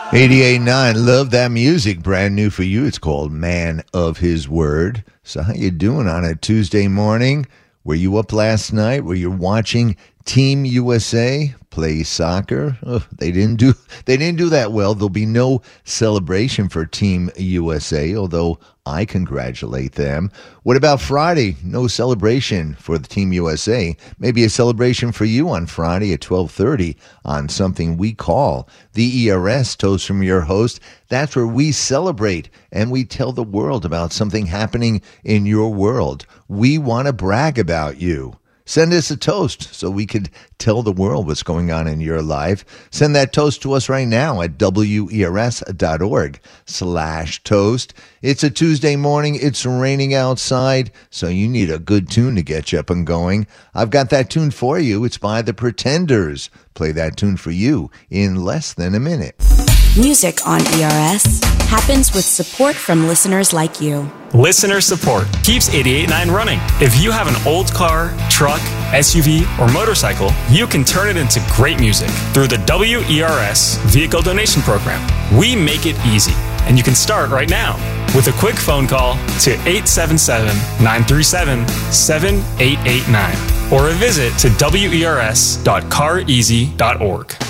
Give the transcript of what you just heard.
88.9, love that music. Brand new for you. It's called Man of His Word. So how you doing on a Tuesday morning? Were you up last night? Were you watching Team USA play soccer? Oh, they didn't do that well. There'll be no celebration for Team USA, although I congratulate them. What about Friday? No celebration for the Team USA. Maybe a celebration for you on Friday at 12:30 on something we call the ERS Toast from Your Host. That's where we celebrate and we tell the world about something happening in your world. We want to brag about you. Send us a toast so we could tell the world what's going on in your life. Send that toast to us right now at wers.org/toast. It's a Tuesday morning. It's raining outside, so you need a good tune to get you up and going. I've got that tune for you. It's by The Pretenders. Play that tune for you in less than a minute. Music on ERS happens with support from listeners like you. Listener support keeps 88.9 running. If you have an old car, truck, SUV, or motorcycle, you can turn it into great music through the WERS Vehicle Donation Program. We make it easy, and you can start right now with a quick phone call to 877-937-7889 or a visit to wers.careasy.org.